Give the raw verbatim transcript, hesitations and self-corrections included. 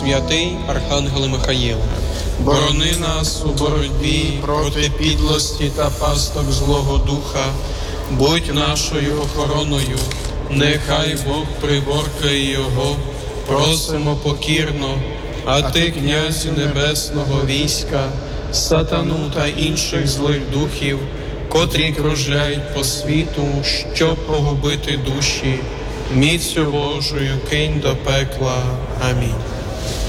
святий Архангеле Михаїле, борони нас у боротьбі проти підлості та пасток злого духа, будь нашою охороною, нехай Бог приборкає його, просимо покірно, а ти, князю небесного війська, сатану та інших злих духів, котрі кружляють по світу, щоб погубити душі, міцю Божою кинь до пекла. Амінь.